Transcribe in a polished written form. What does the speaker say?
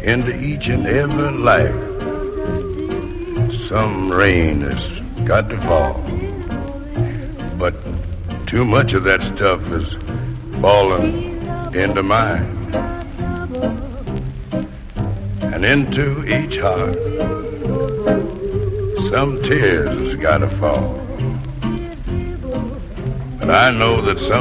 into each and every life. Some rain has got to fall, but too much of that stuff is falling into mine and into each heart. Some tears has got to fall, but I know that some